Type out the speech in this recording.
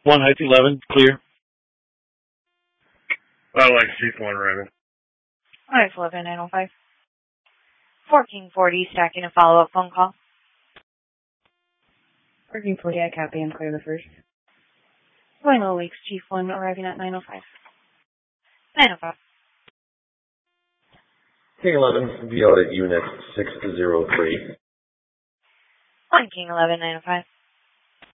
1 height 11, clear. I like Chief 1 Raven. Alright, 11905. 1440, stacking a follow-up phone call. 1440, I copy and clear the first. Final Lakes, Chief 1, arriving at 905. 905. King 11, be out at unit 603. 1 King 11, 905.